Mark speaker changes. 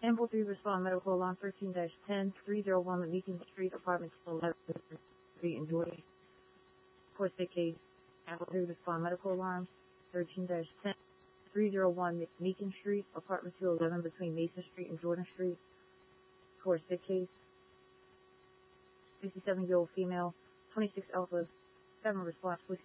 Speaker 1: Campbell 3 respond medical alarm 13-10, 301 McMeekin Street, apartment 11 Street in Jordan. Court state case. Campbell 3 respond medical alarm 13-10, 301 McMeekin Street, apartment 211 between Mason Street and Jordan Street. Court state case. 67-year-old female, 26 Alpha, 7 response, police